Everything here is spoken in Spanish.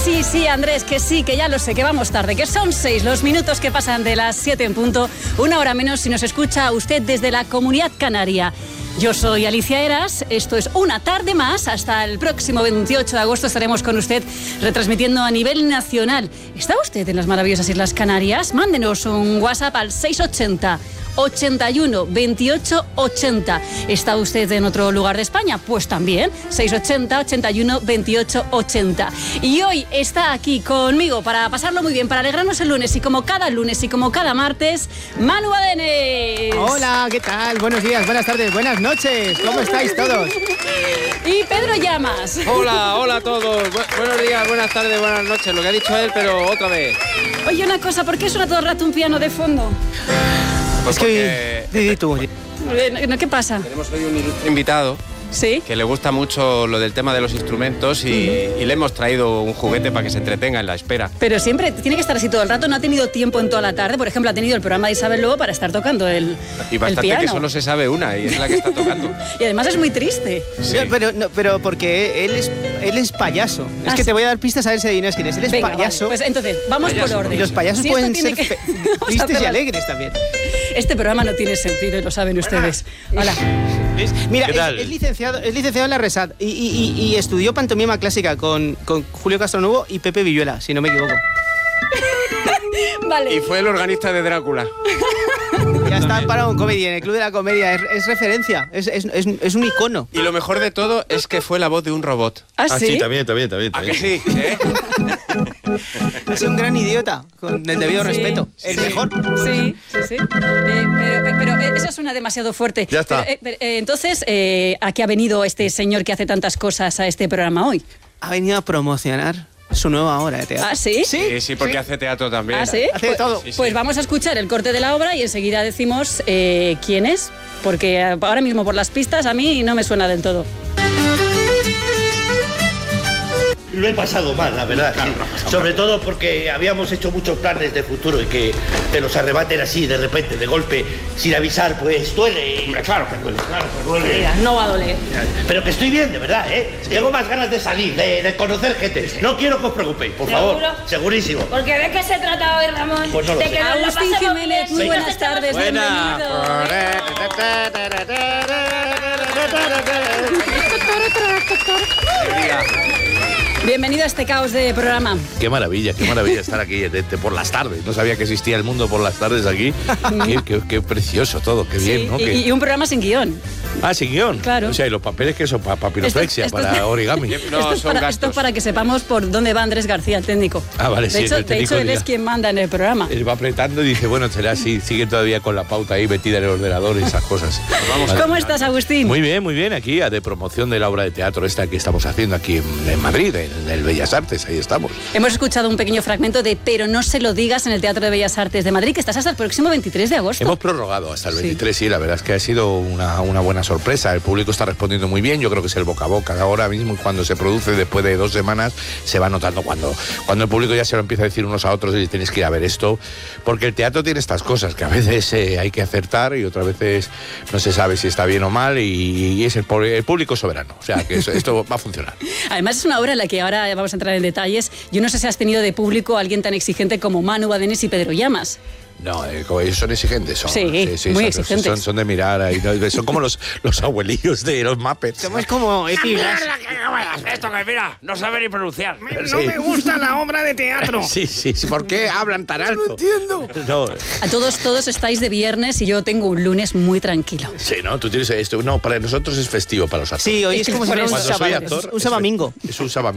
sí, Andrés, que sí, que ya lo sé, que vamos tarde, que son 6 los minutos que pasan de las 7 en punto, una hora menos si nos escucha usted desde la Comunidad Canaria. Yo soy Alicia Eras, esto es Una Tarde Más, hasta el próximo 28 de agosto estaremos con usted retransmitiendo a nivel nacional. ¿Está usted en las maravillosas Islas Canarias? Mándenos un WhatsApp al 680 81 28 80. ¿Está usted en otro lugar de España? Pues también, 680 81 28 80. Y hoy está aquí conmigo para pasarlo muy bien, para alegrarnos el lunes y como cada lunes y como cada martes, Manu Badenes. Hola, ¿qué tal? Buenos días, buenas tardes, buenas noches. ¿Cómo estáis todos? Y Pedro Llamas. Hola a todos. Buenos días, buenas tardes, buenas noches. Lo que ha dicho él, pero otra vez. Oye, una cosa, ¿por qué suena todo el rato un piano de fondo? Pues es que... tú. ¿Qué pasa? Tenemos hoy un ilustre invitado. ¿Sí? Que le gusta mucho lo del tema de los instrumentos y le hemos traído un juguete para que se entretenga en la espera. Pero siempre tiene que estar así todo el rato, no ha tenido tiempo en toda la tarde. Por ejemplo, ha tenido el programa de Isabel Lobo para estar tocando el Y bastante piano. que solo se sabe una y es la que está tocando. Y además es muy triste. Sí. Pero porque él es payaso. Es que sí. te voy a dar pistas a ver si adivinas quién es. Él es Venga, payaso. Vale. Pues entonces, vamos Payaso. por orden. Y los payasos Si pueden esto ser tiene que- Vamos a tristes y hacerlo. alegres también. Este programa no tiene sentido y lo saben ustedes. Hola. Mira, ¿Qué tal? es licenciado en la RESAD y estudió pantomima clásica con Julio Castronuevo y Pepe Villuela, si no me equivoco. Vale. Y fue el organista de Drácula. Ya está parado en comedia, en el Club de la Comedia. Es referencia, es un icono. Y lo mejor de todo es que fue la voz de un robot. ¿Ah, sí? Sí, también. ¿A que sí? Es un gran idiota, con el debido Sí. respeto. El mejor. Sí. Pero eso suena demasiado fuerte. Ya está. Entonces, ¿a qué ha venido este señor que hace tantas cosas a este programa hoy? Ha venido a promocionar su nueva obra de teatro. ¿Ah, sí? Sí, porque hace teatro también. ¿Ah, sí? Hace de todo. Sí, sí. Pues vamos a escuchar el corte de la obra y enseguida decimos quién es, porque ahora mismo por las pistas a mí no me suena del todo. Lo he pasado mal, la verdad. Claro, sí. lo has pasado Sobre todo porque habíamos hecho muchos planes de futuro y que te los arrebaten así de repente, de golpe, sin avisar, pues duele. Claro que duele. Mira, no va a doler. Pero que estoy bien, de verdad, ¿eh? Tengo más ganas de salir, de conocer gente. No quiero que os preocupéis, por favor. ¿Seguro? Segurísimo. Porque de qué se trata hoy, Ramón. Pues no lo de sé. que nos lo Agustín pasemos Jiménez, bien, muy sí, nos buenas estamos tardes, bienvenido a este caos de programa. Qué maravilla estar aquí por las tardes. No sabía que existía el mundo por las tardes aquí. Qué precioso todo, qué bien, Sí, ¿no? y un programa sin guión. Sin guión. Claro. O sea, y los papeles que son para papiroflexia, Esto- para origami. No, esto, es son para, gastos. esto es para que sepamos por dónde va Andrés García, el técnico. Ah, vale, sí, De hecho, el técnico él dirá. es quien manda en el programa. Él va apretando y dice, bueno, será así, sigue todavía con la pauta ahí metida en el ordenador y esas cosas. Vale. ¿Cómo estás, Agustín? Muy bien, aquí de promoción de la obra de teatro esta que estamos haciendo aquí en Madrid, en el Bellas Artes, ahí estamos. Hemos escuchado un pequeño fragmento de Pero no se lo digas en el Teatro de Bellas Artes de Madrid, que estás hasta el próximo 23 de agosto. Hemos prorrogado hasta el Sí. 23, sí, la verdad es que ha sido una buena sorpresa. El público está respondiendo muy bien, yo creo que es el boca a boca. Ahora mismo, cuando se produce después de 2 semanas, se va notando cuando el público ya se lo empieza a decir unos a otros y tienes que ir a ver esto, porque el teatro tiene estas cosas, que a veces hay que acertar y otras veces no se sabe si está bien o mal y es el público soberano. O sea, que esto va a funcionar. Además, es una obra en la que ahora vamos a entrar en detalles. Yo no sé si has tenido de público a alguien tan exigente como Manu Badenes y Pedro Llamas. No, como ellos son exigentes. Sí, muy exigentes. Son de mirar ahí, ¿no? Son como los abuelillos de los Muppets. Somos como epiblas. Esto que mira, no sabe ni pronunciar. No me gusta la obra de teatro. Sí. ¿Por qué hablan tan alto? No entiendo. No. A todos estáis de viernes y yo tengo un lunes muy tranquilo. Sí, ¿no? Tú tienes esto. No, para nosotros es festivo, para los actores. Sí, hoy es como si fuera un Cuando soy sábado. actor, Un sabamingo. Es un sabamingo.